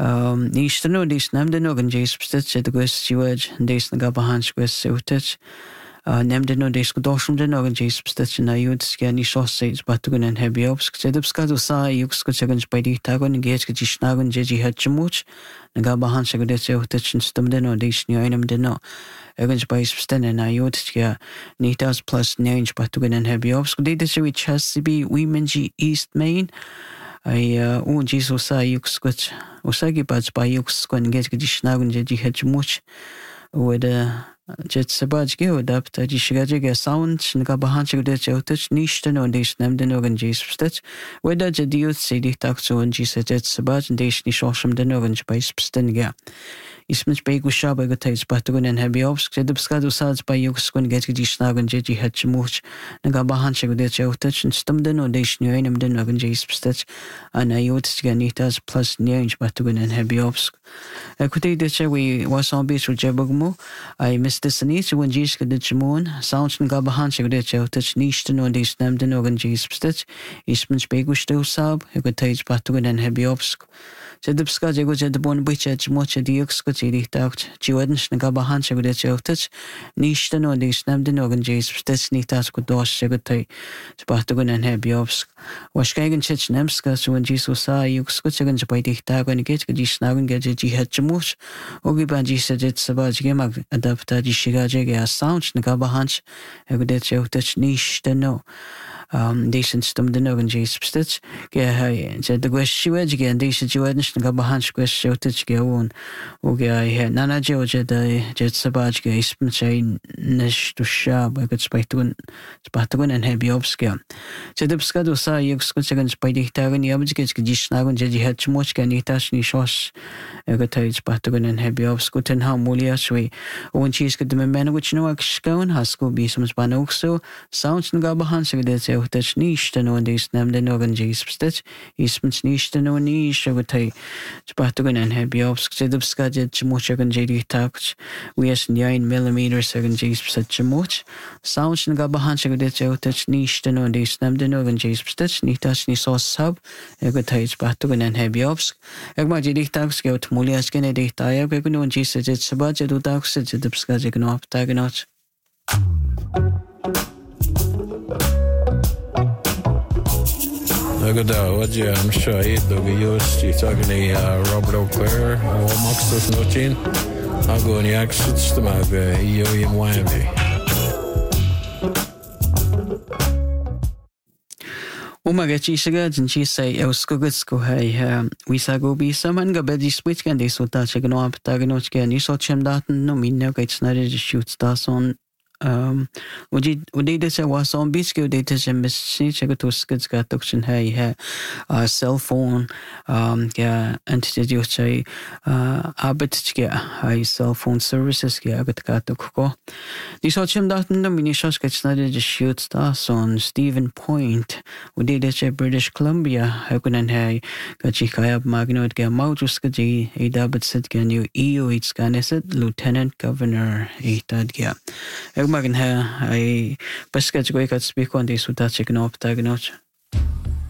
Nístano dís nemden an déispstit a gus siúid déis na gabahans gus siútit. Nemden déis go dosum den an déispstit na júd ge ní sóséid batugun an hebiobsk. Sedubskadu sa júks go tegans baidí tagon géit go tí snagun dédí hetjamúch na gabahans go dé siútit stum den déis ní einam den Egans baispstin na júd ge nítas plus neins batugun an hebiobsk. Déide se vi Chesapeake Weemanji East Main. Un Jesus sa yukskuch usagi bats ba yukskun get gdishnagun je hechmuch with jet sabaj ge adapt di shigaje ge sound nga bahanch ge chautuch nishten und dis nemden organ Jesus weda je diut se di takso und Jesus jet sabaj dis ni shosham den organ baispstin ge Ismich beigu shaba go tays batugun en hebiobsk sedubskadu sads ba yukskun get gdishnagun je hechmuch nga bahanch ge chautuch stum den und dis ni einem den organ Jesus and ayot ganitas plus neins batugun en hebiobsk Ekute de che we was on beach with jebugmu I missed this anit when Jesus de chmon sounds nga bahanch de chautuch nishten und dis nemden organ Jesus Ismich beigu stu sab go tays batugun en hebiobsk Sedubska jego je de bon biche chmoche diux go tiri tacht jiwedens nga bahanch de chautuch nishten und dis nemden organ Jesus nitas go dos go tay batugun en hebiobsk was gegen chich nemska so when Jesus sa yux go tegen bei dich tagon get go dis nagun get je hetchmuch ogi ban Jesus jet sabaj ge mag adapta di shigaje ge sound nga bahanch go de chautuch nishten no decent stum den organ Jesus ge hay je de gwestiwed ge decent jiwedens nga bahanch gwestiwt ge on ogi ay nana je de jet sabaj ge ismche nish to shab go spatugun en hebiobsk Sedubska do sa yux go tegen bei dich tagon yabj ge dis nagun je hetchmuch ge nitas ni shos go tay spatugun en hebiobsk ten ha mulia swi on cheese ge de men which no akskon hasko bi some banokso sounds nga bahanch ge de Tach nishten und dis nemden organ Jesus ismens nishten und nish go tay spatugun en hebiobsk sedubska je chmuch organ jedi takt we es 9 mm organ Jesus chmuch sounds nga bahanch ge de tach nishten und dis nemden organ Jesus nitas ni so sab go tay spatugun en hebiobsk egma jedi takt ge mulias ge ne de tay ge no Jesus je sabaj do takt sedubska je no tagnot Agada, Wajia, I'm sure the videos you talking to Robert O'Clair, or Maxus Nochin. I'll go in the accents to my Yoyim Wamby. Umagachi sagad and she say Euskugutsko hay we sago be some and go bedi switch can they so touch again up taganochke and you saw chim daten no mean no gets not just shoots das on Udide se was on biske udide se missi chega to skids ga tokshin hay cell phone ga entity dio chai abit ge hay cell phone services ge abit ga tokko Di so chim daten no mini shos gets not just shoots das on Stephen Point udide se British Columbia hakunen hay ga chikaya magnot ge mautus ge e dabit sit ge new EU it's ganeset Lieutenant Governor etad ge Magan ha ay basket go ikat speak on this with that chicken up tag